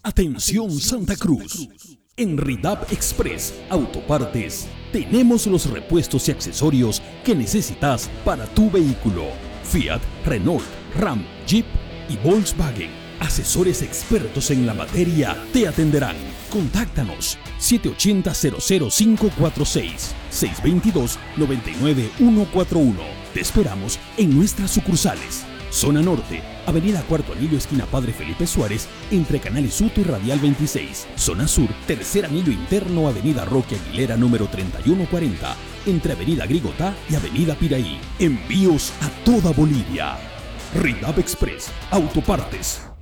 Atención Santa Cruz. En Ridap Express Autopartes tenemos los repuestos y accesorios que necesitas para tu vehículo. Fiat, Renault, Ram, Jeep y Volkswagen. Asesores expertos en la materia te atenderán. Contáctanos 780-00546 622-99141. Te esperamos en nuestras sucursales. Zona Norte, Avenida Cuarto Anillo, esquina Padre Felipe Suárez, entre Canal Isuto y Radial 26. Zona Sur, Tercer Anillo Interno, Avenida Roque Aguilera, número 3140, entre Avenida Grigotá y Avenida Piraí. Envíos a toda Bolivia. Ridap Express Autopartes.